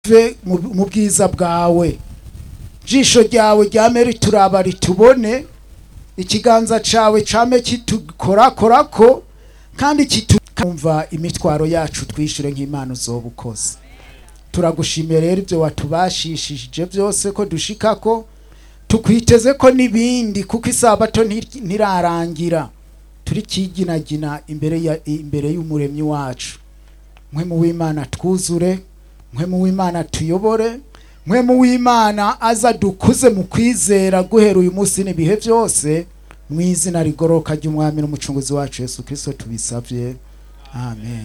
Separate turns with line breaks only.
mu bwiza bwawe, jisho ryawe ryame rituraba ritubone, ikiganza cawe came kitukorakorako kandi kitumva imitwaro yacu twishure nk'Imana uzoba ukoze. Turagushimiye rero ibyo watubashishije byose ko dushikako, tukwiteze ko nibindi kuko isabato ntirarangira, turi kiginagina imbere y'umuremyi wacu. Mpwemu w'Imana twuzure, mpwemu w'Imana tuyobore, mpwemu w'Imana aza dukuze mu kwizera guhera uyu munsi n'ibihe byose, mu izina rigoroka ry'Umwami n'umucunguzi wacu Yesu Kristo tubisavye, amen.